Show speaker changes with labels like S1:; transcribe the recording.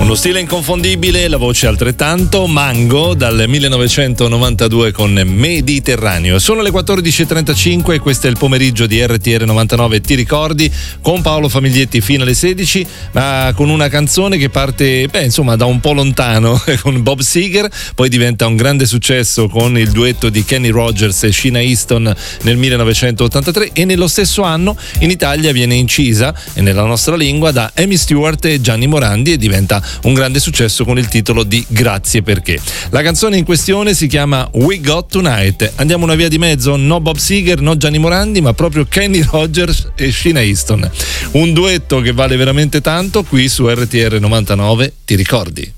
S1: Uno stile inconfondibile, la voce altrettanto, Mango dal 1992 con Mediterraneo. Sono le 14.35 e questo è il pomeriggio di RTR 99 Ti ricordi, con Paolo Famiglietti fino alle 16, ma con una canzone che parte da un po' lontano con Bob Seger, poi diventa un grande successo con il duetto di Kenny Rogers e Sheena Easton nel 1983 e nello stesso anno in Italia viene incisa e nella nostra lingua da Amy Stewart e Gianni Morandi e diventa un grande successo con il titolo di Grazie perché. La canzone in questione si chiama We Got Tonight. Andiamo una via di mezzo, no Bob Seger, no Gianni Morandi, ma proprio Kenny Rogers e Sheena Easton. Un duetto che vale veramente tanto qui su RTR 99, ti ricordi?